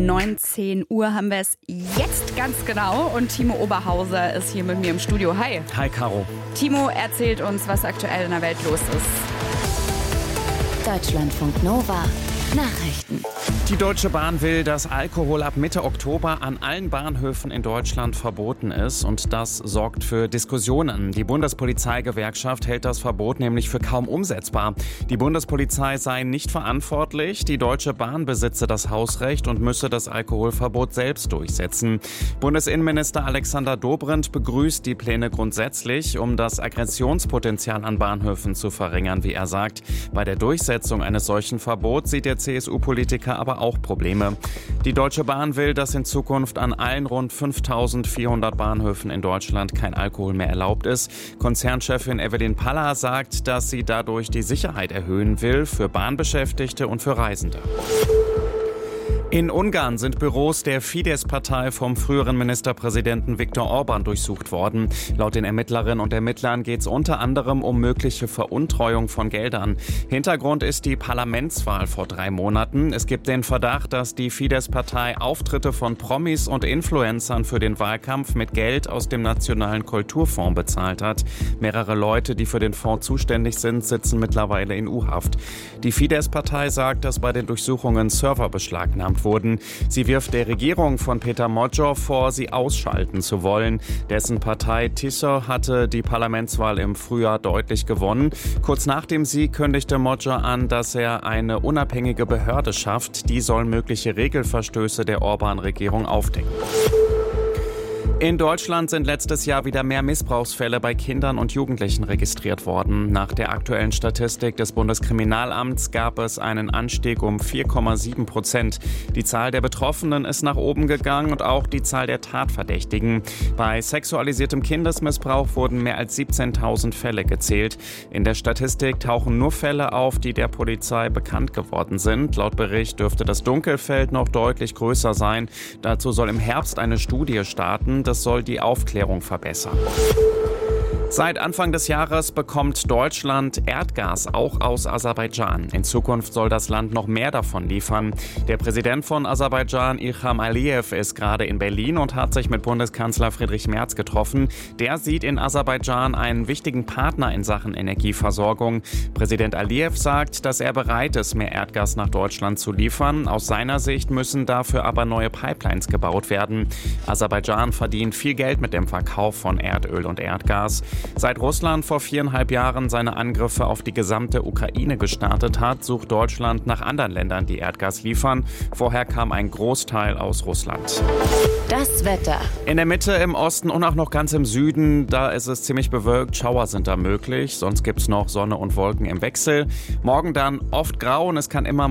19 Uhr haben wir es jetzt ganz genau und Timo Oberhauser ist hier mit mir im Studio. Hi. Hi, Caro. Timo erzählt uns, was aktuell in der Welt los ist. Deutschlandfunk Nova. Nachrichten. Die Deutsche Bahn will, dass Alkohol ab Mitte Oktober an allen Bahnhöfen in Deutschland verboten ist. Und das sorgt für Diskussionen. Die Bundespolizeigewerkschaft hält das Verbot nämlich für kaum umsetzbar. Die Bundespolizei sei nicht verantwortlich. Die Deutsche Bahn besitze das Hausrecht und müsse das Alkoholverbot selbst durchsetzen. Bundesinnenminister Alexander Dobrindt begrüßt die Pläne grundsätzlich, um das Aggressionspotenzial an Bahnhöfen zu verringern, wie er sagt. Bei der Durchsetzung eines solchen Verbots sieht der CSU-Politiker aber auch Probleme. Die Deutsche Bahn will, dass in Zukunft an allen rund 5.400 Bahnhöfen in Deutschland kein Alkohol mehr erlaubt ist. Konzernchefin Evelyn Paller sagt, dass sie dadurch die Sicherheit erhöhen will für Bahnbeschäftigte und für Reisende. In Ungarn sind Büros der Fidesz-Partei vom früheren Ministerpräsidenten Viktor Orban durchsucht worden. Laut den Ermittlerinnen und Ermittlern geht es unter anderem um mögliche Veruntreuung von Geldern. Hintergrund ist die Parlamentswahl vor 3 Monaten. Es gibt den Verdacht, dass die Fidesz-Partei Auftritte von Promis und Influencern für den Wahlkampf mit Geld aus dem Nationalen Kulturfonds bezahlt hat. Mehrere Leute, die für den Fonds zuständig sind, sitzen mittlerweile in U-Haft. Die Fidesz-Partei sagt, dass bei den Durchsuchungen Server beschlagnahmt wurden. Sie wirft der Regierung von Peter Modjow vor, sie ausschalten zu wollen. Dessen Partei Tisza hatte die Parlamentswahl im Frühjahr deutlich gewonnen. Kurz nach dem Sieg kündigte Modjow an, dass er eine unabhängige Behörde schafft. Die soll mögliche Regelverstöße der Orban-Regierung aufdecken. In Deutschland sind letztes Jahr wieder mehr Missbrauchsfälle bei Kindern und Jugendlichen registriert worden. Nach der aktuellen Statistik des Bundeskriminalamts gab es einen Anstieg um 4,7%. Die Zahl der Betroffenen ist nach oben gegangen und auch die Zahl der Tatverdächtigen. Bei sexualisiertem Kindesmissbrauch wurden mehr als 17.000 Fälle gezählt. In der Statistik tauchen nur Fälle auf, die der Polizei bekannt geworden sind. Laut Bericht dürfte das Dunkelfeld noch deutlich größer sein. Dazu soll im Herbst eine Studie starten. Das soll die Aufklärung verbessern. Seit Anfang des Jahres bekommt Deutschland Erdgas auch aus Aserbaidschan. In Zukunft soll das Land noch mehr davon liefern. Der Präsident von Aserbaidschan, Ilham Aliyev, ist gerade in Berlin und hat sich mit Bundeskanzler Friedrich Merz getroffen. Der sieht in Aserbaidschan einen wichtigen Partner in Sachen Energieversorgung. Präsident Aliyev sagt, dass er bereit ist, mehr Erdgas nach Deutschland zu liefern. Aus seiner Sicht müssen dafür aber neue Pipelines gebaut werden. Aserbaidschan verdient viel Geld mit dem Verkauf von Erdöl und Erdgas. Seit Russland vor 4,5 Jahren seine Angriffe auf die gesamte Ukraine gestartet hat, sucht Deutschland nach anderen Ländern, die Erdgas liefern. Vorher kam ein Großteil aus Russland. Das Wetter. In der Mitte, im Osten und auch noch ganz im Süden, da ist es ziemlich bewölkt. Schauer sind da möglich. Sonst gibt es noch Sonne und Wolken im Wechsel. Morgen dann oft grau und es kann immer